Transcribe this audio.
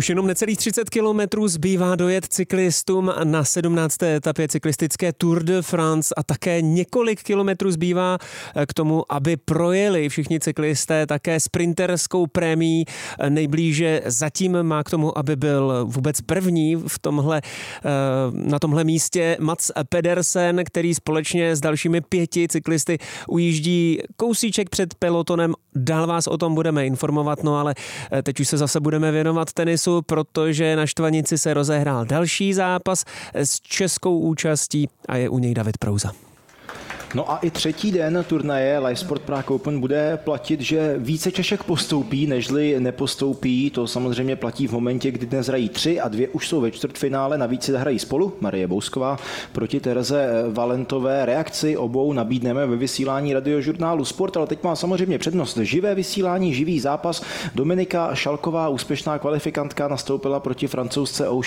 Už jenom necelých 30 kilometrů zbývá dojet cyklistům na 17. etapě cyklistické Tour de France a také několik kilometrů zbývá k tomu, aby projeli všichni cyklisté také sprinterskou prémií. Nejblíže zatím má k tomu, aby byl vůbec první na tomhle místě Mats Pedersen, který společně s dalšími 5 cyklisty ujíždí kousíček před pelotonem. Dál vás o tom budeme informovat, no ale teď už se zase budeme věnovat tenisu, protože na Štvanici se rozehrál další zápas s českou účastí a je u něj David Prouza. No a i třetí den turnaje Live Sport Prague Open bude platit, že více Češek postoupí, nežli nepostoupí. To samozřejmě platí v momentě, kdy dnes hrají 3 a 2 už jsou ve čtvrtfinále. Navíc si hrají spolu Marie Bousková proti Tereze Valentové. Reakci obou nabídneme ve vysílání radiožurnálu Sport, ale teď má samozřejmě přednost živé vysílání, živý zápas. Dominika Šalková, úspěšná kvalifikantka, nastoupila proti Francouzce Ou